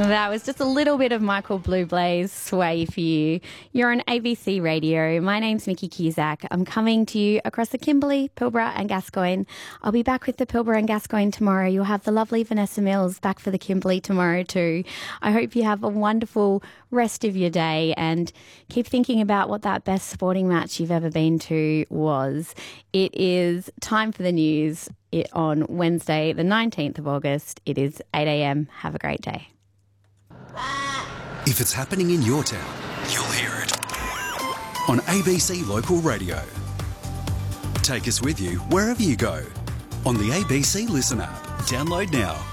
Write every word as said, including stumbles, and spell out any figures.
That was just a little bit of Michael Bublé's Sway for you. You're on A B C Radio. My name's Mickey Cusack. I'm coming to you across the Kimberley, Pilbara and Gascoyne. I'll be back with the Pilbara and Gascoyne tomorrow. You'll have the lovely Vanessa Mills back for the Kimberley tomorrow too. I hope you have a wonderful rest of your day and keep thinking about what that best sporting match you've ever been to was. It is time for the news it, on Wednesday, the nineteenth of August. It is eight a.m. Have a great day. If it's happening in your town, you'll hear it on A B C Local Radio. Take us with you wherever you go on the A B C Listen app. Download now.